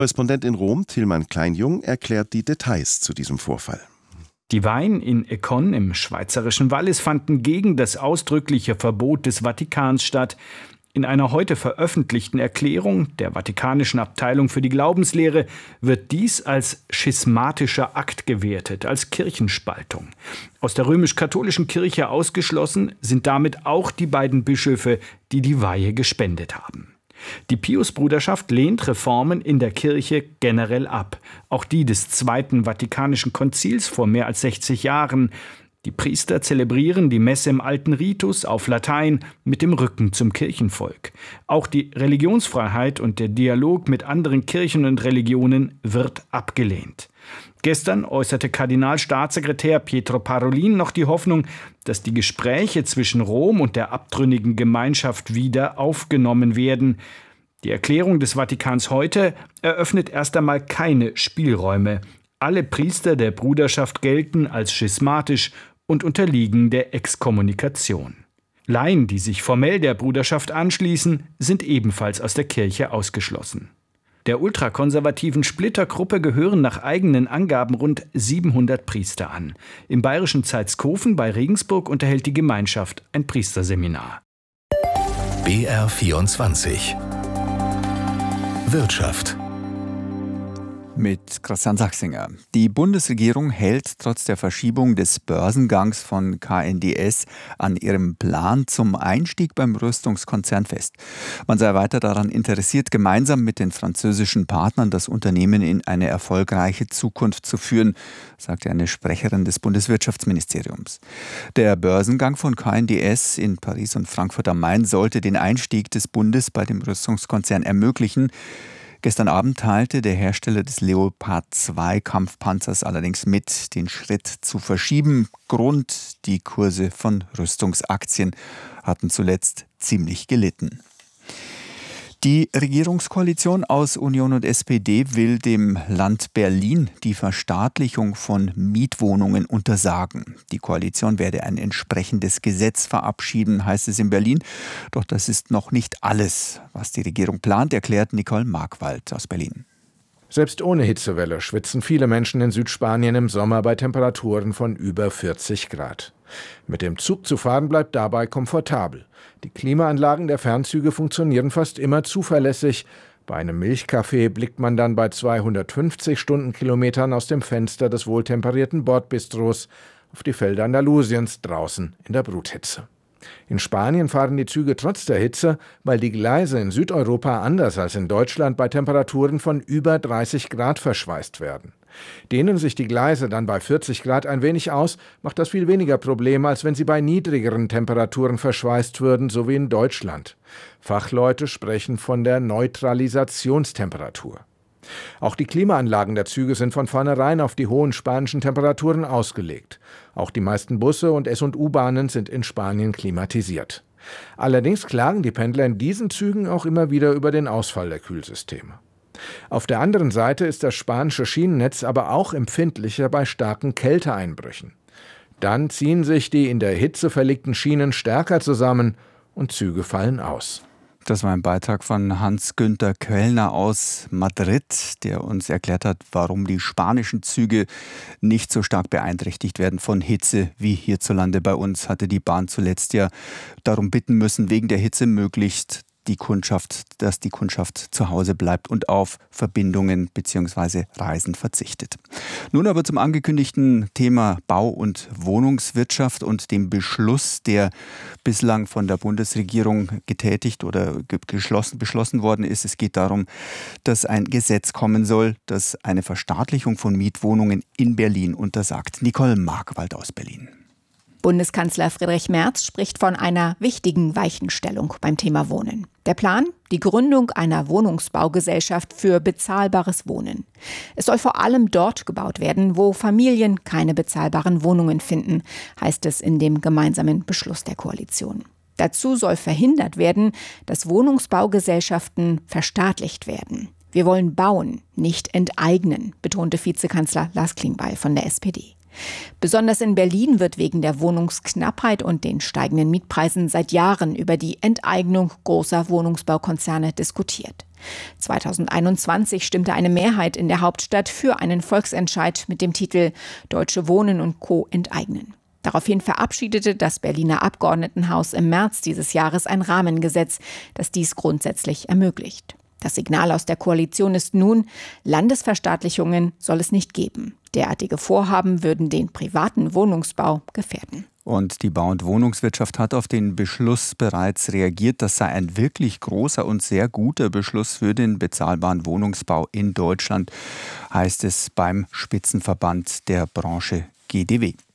Korrespondent in Rom, Tilman Kleinjung, erklärt die Details zu diesem Vorfall. Die Weihen in Econ im schweizerischen Wallis fanden gegen das ausdrückliche Verbot des Vatikans statt. In einer heute veröffentlichten Erklärung der Vatikanischen Abteilung für die Glaubenslehre wird dies als schismatischer Akt gewertet, als Kirchenspaltung. Aus der römisch-katholischen Kirche ausgeschlossen sind damit auch die beiden Bischöfe, die die Weihe gespendet haben. Die Pius-Bruderschaft lehnt Reformen in der Kirche generell ab, auch die des Zweiten Vatikanischen Konzils vor mehr als 60 Jahren. Die Priester zelebrieren die Messe im alten Ritus auf Latein mit dem Rücken zum Kirchenvolk. Auch die Religionsfreiheit und der Dialog mit anderen Kirchen und Religionen wird abgelehnt. Gestern äußerte Kardinalstaatssekretär Pietro Parolin noch die Hoffnung, dass die Gespräche zwischen Rom und der abtrünnigen Gemeinschaft wieder aufgenommen werden. Die Erklärung des Vatikans heute eröffnet erst einmal keine Spielräume. Alle Priester der Bruderschaft gelten als schismatisch und unterliegen der Exkommunikation. Laien, die sich formell der Bruderschaft anschließen, sind ebenfalls aus der Kirche ausgeschlossen. Der ultrakonservativen Splittergruppe gehören nach eigenen Angaben rund 700 Priester an. Im bayerischen Zeitskofen bei Regensburg unterhält die Gemeinschaft ein Priesterseminar. BR24 Wirtschaft mit Christian Sachsinger. Die Bundesregierung hält trotz der Verschiebung des Börsengangs von KNDS an ihrem Plan zum Einstieg beim Rüstungskonzern fest. Man sei weiter daran interessiert, gemeinsam mit den französischen Partnern das Unternehmen in eine erfolgreiche Zukunft zu führen, sagte eine Sprecherin des Bundeswirtschaftsministeriums. Der Börsengang von KNDS in Paris und Frankfurt am Main sollte den Einstieg des Bundes bei dem Rüstungskonzern ermöglichen. Gestern Abend teilte der Hersteller des Leopard 2 Kampfpanzers allerdings mit, den Schritt zu verschieben. Grund: die Kurse von Rüstungsaktien hatten zuletzt ziemlich gelitten. Die Regierungskoalition aus Union und SPD will dem Land Berlin die Verstaatlichung von Mietwohnungen untersagen. Die Koalition werde ein entsprechendes Gesetz verabschieden, heißt es in Berlin. Doch das ist noch nicht alles, was die Regierung plant, erklärt Nicole Markwald aus Berlin. Selbst ohne Hitzewelle schwitzen viele Menschen in Südspanien im Sommer bei Temperaturen von über 40 Grad. Mit dem Zug zu fahren bleibt dabei komfortabel. Die Klimaanlagen der Fernzüge funktionieren fast immer zuverlässig. Bei einem Milchkaffee blickt man dann bei 250 Stundenkilometern aus dem Fenster des wohltemperierten Bordbistros auf die Felder Andalusiens draußen in der Bruthitze. In Spanien fahren die Züge trotz der Hitze, weil die Gleise in Südeuropa anders als in Deutschland bei Temperaturen von über 30 Grad verschweißt werden. Dehnen sich die Gleise dann bei 40 Grad ein wenig aus, macht das viel weniger Probleme, als wenn sie bei niedrigeren Temperaturen verschweißt würden, so wie in Deutschland. Fachleute sprechen von der Neutralisationstemperatur. Auch die Klimaanlagen der Züge sind von vornherein auf die hohen spanischen Temperaturen ausgelegt. Auch die meisten Busse und S- und U-Bahnen sind in Spanien klimatisiert. Allerdings klagen die Pendler in diesen Zügen auch immer wieder über den Ausfall der Kühlsysteme. Auf der anderen Seite ist das spanische Schienennetz aber auch empfindlicher bei starken Kälteeinbrüchen. Dann ziehen sich die in der Hitze verlegten Schienen stärker zusammen und Züge fallen aus. Das war ein Beitrag von Hans-Günther Köllner aus Madrid, der uns erklärt hat, warum die spanischen Züge nicht so stark beeinträchtigt werden von Hitze wie hierzulande. Bei uns hatte die Bahn zuletzt ja darum bitten müssen, wegen der Hitze möglichst dass die Kundschaft zu Hause bleibt und auf Verbindungen bzw. Reisen verzichtet. Nun aber zum angekündigten Thema Bau- und Wohnungswirtschaft und dem Beschluss, der bislang von der Bundesregierung getätigt oder beschlossen worden ist. Es geht darum, dass ein Gesetz kommen soll, das eine Verstaatlichung von Mietwohnungen in Berlin untersagt. Nicole Markwald aus Berlin. Bundeskanzler Friedrich Merz spricht von einer wichtigen Weichenstellung beim Thema Wohnen. Der Plan? Die Gründung einer Wohnungsbaugesellschaft für bezahlbares Wohnen. Es soll vor allem dort gebaut werden, wo Familien keine bezahlbaren Wohnungen finden, heißt es in dem gemeinsamen Beschluss der Koalition. Dazu soll verhindert werden, dass Wohnungsbaugesellschaften verstaatlicht werden. Wir wollen bauen, nicht enteignen, betonte Vizekanzler Lars Klingbeil von der SPD. Besonders in Berlin wird wegen der Wohnungsknappheit und den steigenden Mietpreisen seit Jahren über die Enteignung großer Wohnungsbaukonzerne diskutiert. 2021 stimmte eine Mehrheit in der Hauptstadt für einen Volksentscheid mit dem Titel Deutsche Wohnen und Co. enteignen. Daraufhin verabschiedete das Berliner Abgeordnetenhaus im März dieses Jahres ein Rahmengesetz, das dies grundsätzlich ermöglicht. Das Signal aus der Koalition ist nun, Landesverstaatlichungen soll es nicht geben. Derartige Vorhaben würden den privaten Wohnungsbau gefährden. Und die Bau- und Wohnungswirtschaft hat auf den Beschluss bereits reagiert. Das sei ein wirklich großer und sehr guter Beschluss für den bezahlbaren Wohnungsbau in Deutschland, heißt es beim Spitzenverband der Branche GdW.